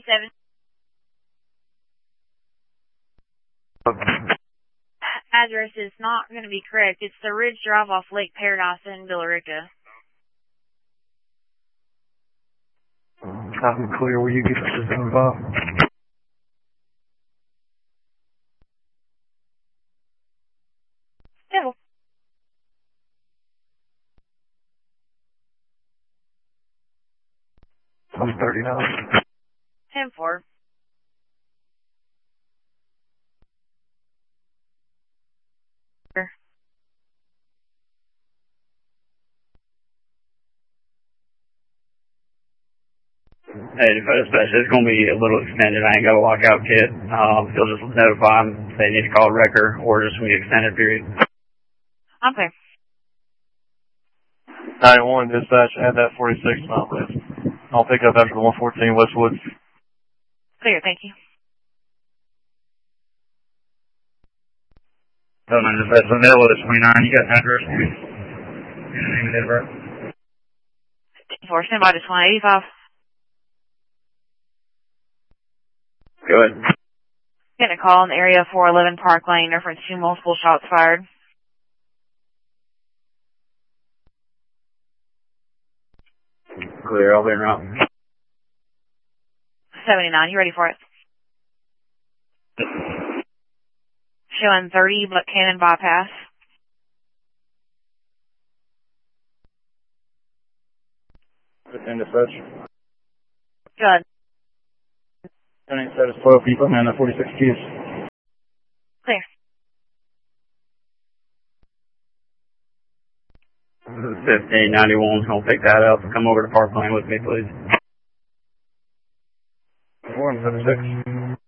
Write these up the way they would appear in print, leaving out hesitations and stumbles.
7. Address is not going to be correct. It's the Ridge Drive off Lake Paradise in Billerica. I'm clear. Will you get us to 75? Yeah. I'm 39. 10-4. Hey, dispatch, it's going to be a little extended. I ain't got a lockout kit. You'll just notify them they need to call a wrecker or just be extended period. Okay. 91 dispatch, add that 46 mile list. I'll pick up after 114 Westwood. Clear, thank you. So, dispatch, the middle is 29. You got an address? Name and date of birth? 10-4, stand by to 185. Go ahead. Getting a call in the area 411 Park Lane, reference to multiple shots fired. Clear, I'll be en route. 79, you ready for it? Showing 30, but Cannon bypass. In dispatch. Good. 10 status 12, can you put me on that 46 keys? Clear. 1591's going to pick that up and come over to Park Lane with me, please. 176.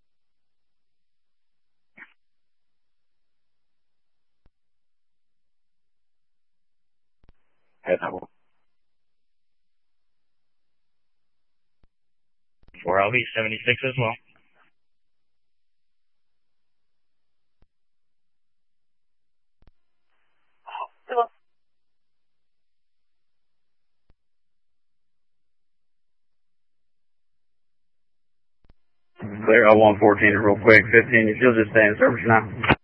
Head up. 4LV 76 as well. Clear, L114 real quick. 15, if you'll just stay in service now.